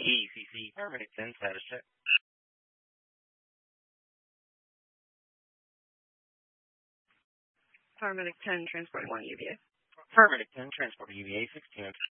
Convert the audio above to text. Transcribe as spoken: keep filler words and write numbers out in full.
E C C, Paramedic ten, status check. Paramedic ten, transport one U V A. Paramedic ten, transport U V A sixteen.